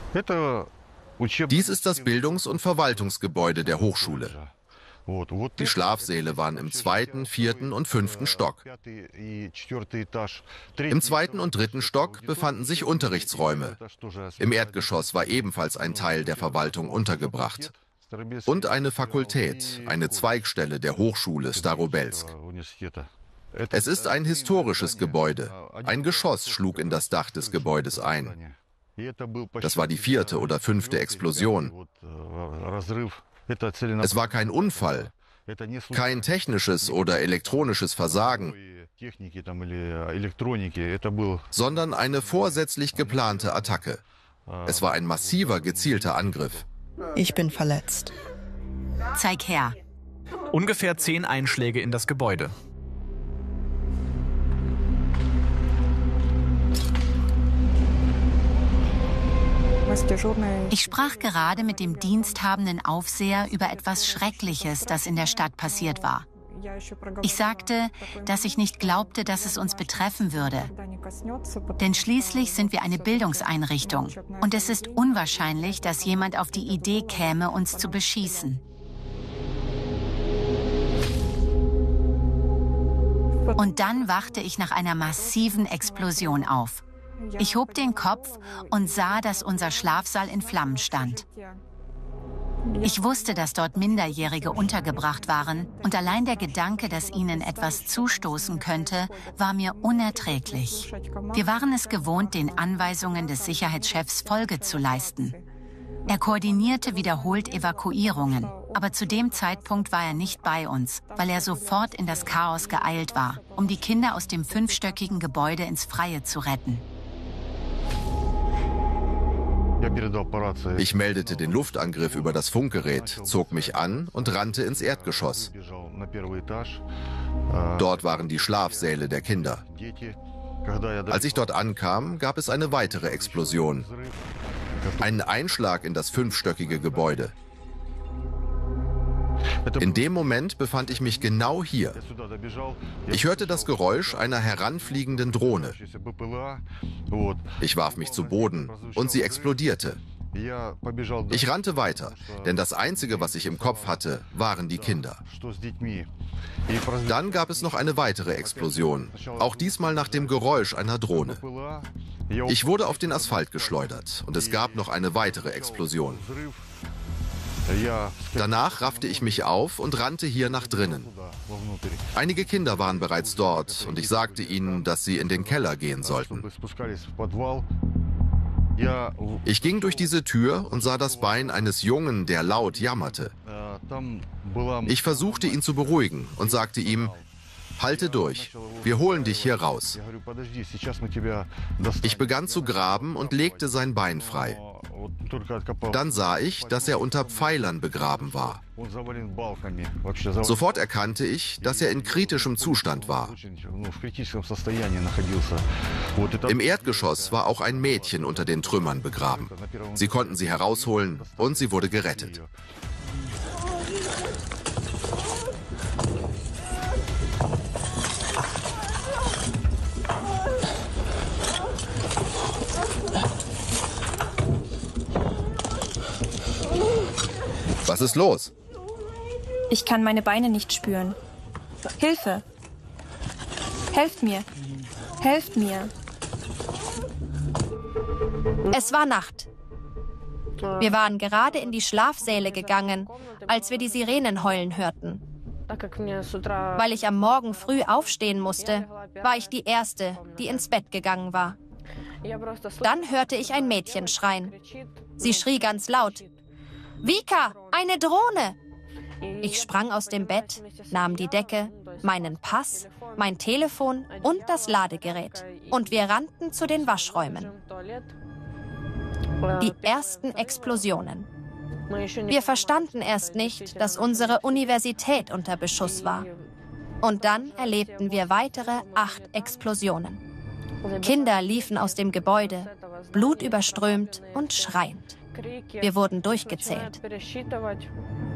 Dies ist das Bildungs- und Verwaltungsgebäude der Hochschule. Die Schlafsäle waren im 2., 4. und 5. Stock. Im 2. und 3. Stock befanden sich Unterrichtsräume. Im Erdgeschoss war ebenfalls ein Teil der Verwaltung untergebracht. Und eine Fakultät, eine Zweigstelle der Hochschule Starobelsk. Es ist ein historisches Gebäude. Ein Geschoss schlug in das Dach des Gebäudes ein. Das war die 4. oder 5. Explosion. Es war kein Unfall, kein technisches oder elektronisches Versagen, sondern eine vorsätzlich geplante Attacke. Es war ein massiver, gezielter Angriff. Ich bin verletzt. Zeig her. Ungefähr 10 Einschläge in das Gebäude. Ich sprach gerade mit dem diensthabenden Aufseher über etwas Schreckliches, das in der Stadt passiert war. Ich sagte, dass ich nicht glaubte, dass es uns betreffen würde. Denn schließlich sind wir eine Bildungseinrichtung und es ist unwahrscheinlich, dass jemand auf die Idee käme, uns zu beschießen. Und dann wachte ich nach einer massiven Explosion auf. Ich hob den Kopf und sah, dass unser Schlafsaal in Flammen stand. Ich wusste, dass dort Minderjährige untergebracht waren und allein der Gedanke, dass ihnen etwas zustoßen könnte, war mir unerträglich. Wir waren es gewohnt, den Anweisungen des Sicherheitschefs Folge zu leisten. Er koordinierte wiederholt Evakuierungen, aber zu dem Zeitpunkt war er nicht bei uns, weil er sofort in das Chaos geeilt war, um die Kinder aus dem 5-stöckigen Gebäude ins Freie zu retten. Ich meldete den Luftangriff über das Funkgerät, zog mich an und rannte ins Erdgeschoss. Dort waren die Schlafsäle der Kinder. Als ich dort ankam, gab es eine weitere Explosion. Einen Einschlag in das 5-stöckige Gebäude. In dem Moment befand ich mich genau hier. Ich hörte das Geräusch einer heranfliegenden Drohne. Ich warf mich zu Boden und sie explodierte. Ich rannte weiter, denn das Einzige, was ich im Kopf hatte, waren die Kinder. Dann gab es noch eine weitere Explosion, auch diesmal nach dem Geräusch einer Drohne. Ich wurde auf den Asphalt geschleudert und es gab noch eine weitere Explosion. Danach raffte ich mich auf und rannte hier nach drinnen. Einige Kinder waren bereits dort und ich sagte ihnen, dass sie in den Keller gehen sollten. Ich ging durch diese Tür und sah das Bein eines Jungen, der laut jammerte. Ich versuchte ihn zu beruhigen und sagte ihm: Halte durch, wir holen dich hier raus. Ich begann zu graben und legte sein Bein frei. Dann sah ich, dass er unter Pfeilern begraben war. Sofort erkannte ich, dass er in kritischem Zustand war. Im Erdgeschoss war auch ein Mädchen unter den Trümmern begraben. Sie konnten sie herausholen und sie wurde gerettet. Was ist los? Ich kann meine Beine nicht spüren. Hilfe! Helft mir! Helft mir! Es war Nacht. Wir waren gerade in die Schlafsäle gegangen, als wir die Sirenen heulen hörten. Weil ich am Morgen früh aufstehen musste, war ich die Erste, die ins Bett gegangen war. Dann hörte ich ein Mädchen schreien. Sie schrie ganz laut: Vika, eine Drohne! Ich sprang aus dem Bett, nahm die Decke, meinen Pass, mein Telefon und das Ladegerät. Und wir rannten zu den Waschräumen. Die ersten Explosionen. Wir verstanden erst nicht, dass unsere Universität unter Beschuss war. Und dann erlebten wir weitere 8 Explosionen. Kinder liefen aus dem Gebäude, blutüberströmt und schreiend. Wir wurden durchgezählt.